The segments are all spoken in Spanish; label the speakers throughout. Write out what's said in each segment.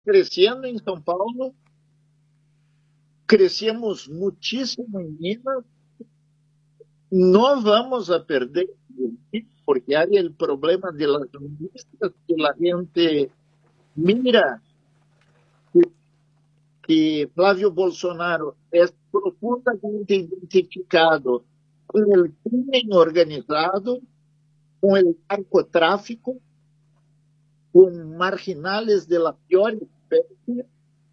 Speaker 1: creciendo en São Paulo, crescemos muchísimo en Minas, no vamos a perder, porque hay el problema de las listas que la gente mira que Flávio Bolsonaro es profundamente identificado con el crimen organizado, con el narcotráfico, con marginales de la peor especie,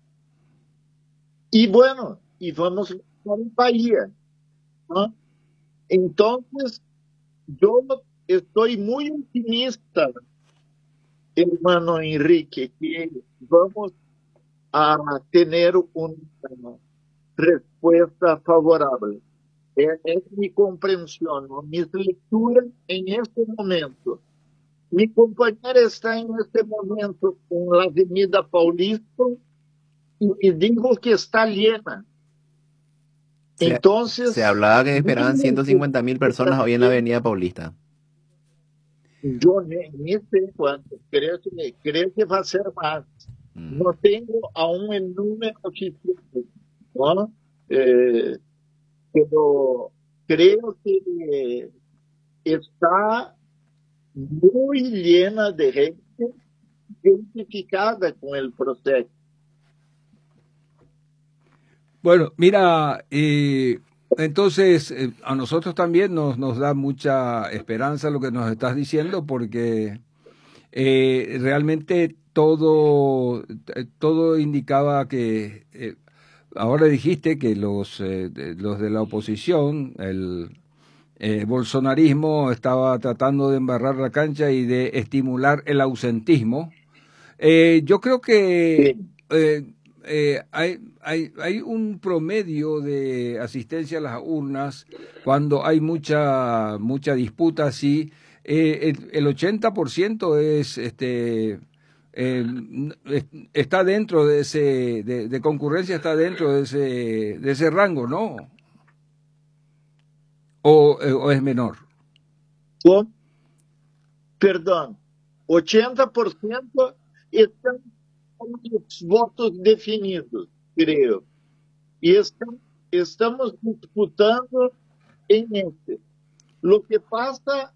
Speaker 1: y bueno, y vamos a en Bahía, ¿no? Entonces, yo estoy muy optimista, hermano Enrique, que vamos a tener una respuesta favorable. Es mi comprensión, ¿no? Mis lecturas en este momento. Mi compañera está en este momento en la Avenida Paulista y me dijo que está llena.
Speaker 2: Se
Speaker 1: Entonces,
Speaker 2: hablaba que
Speaker 1: mi
Speaker 2: esperaban 150.000 personas hoy en la
Speaker 1: también,
Speaker 2: Avenida Paulista.
Speaker 1: yo ni sé cuánto, creo que va a ser más.
Speaker 2: Mm.
Speaker 1: No tengo aún el número oficial, ¿no? Eh, pero creo que está muy llena de gente identificada con el proceso.
Speaker 3: Bueno, mira, entonces a nosotros también nos da mucha esperanza lo que nos estás diciendo, porque realmente todo indicaba que ahora dijiste que los de la oposición, el bolsonarismo, estaba tratando de embarrar la cancha y de estimular el ausentismo. Yo creo que
Speaker 1: Sí,
Speaker 3: hay un promedio de asistencia a las urnas cuando hay mucha disputa así. El 80% está dentro de de concurrencia, está dentro de ese rango, ¿no? O es menor.
Speaker 1: con, perdón, 80% están con los votos definidos, creo. Y estamos disputando en este. Lo que pasa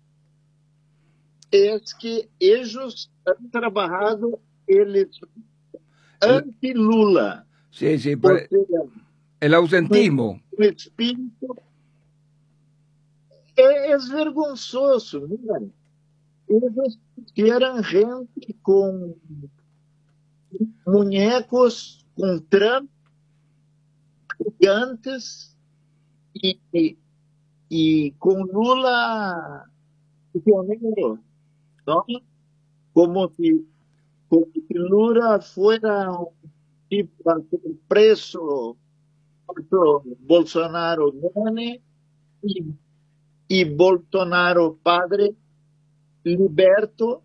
Speaker 1: es que ellos han trabajado el
Speaker 3: El,
Speaker 1: anti-Lula,
Speaker 3: sí, sí,
Speaker 1: o sea,
Speaker 3: el ausentismo.
Speaker 1: un espíritu. Es vergonzoso, mira. Ellos eran gente con muñecos, con Trump gigantes y, y con Lula pionero, ¿no? Como si, como si Lula fuera un tipo a ser preso, otro Bolsonaro gane y, y Bolsonaro padre liberto,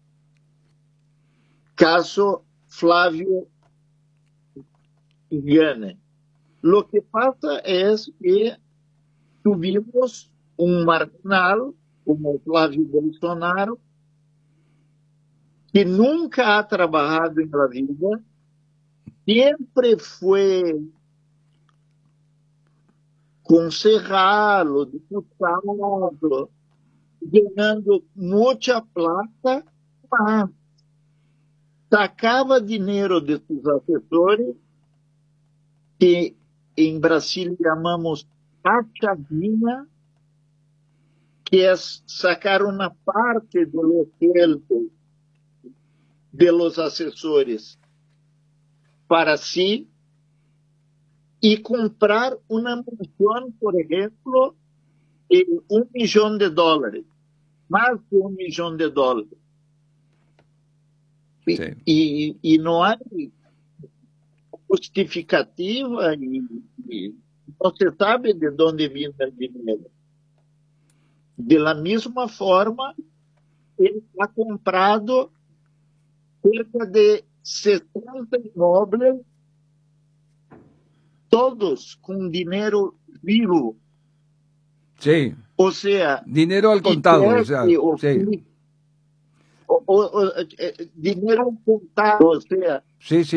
Speaker 1: caso Flávio gane. Lo que pasa es que tuvimos un marginal como Flávio Bolsonaro, que nunca ha trabajado en la vida, siempre fue concejal, diputado, ganando mucha plata, mas sacava dinheiro de sus assessores, que em Brasil chamamos rachadinha, que é sacar uma parte do sueldo de los assessores para si y comprar una mansión, por ejemplo, en $1 millón, más de $1 millón.
Speaker 3: Sí.
Speaker 1: Y no hay justificativa y no se sabe de dónde viene el dinero. De la misma forma, él ha comprado cerca de 60 inmuebles, todos con dinero vivo.
Speaker 3: Sí.
Speaker 1: O sea,
Speaker 3: Dinero al contado, o sea,
Speaker 1: IPF o
Speaker 3: sí.
Speaker 1: dinero contado, o sea,
Speaker 3: Sí, sí.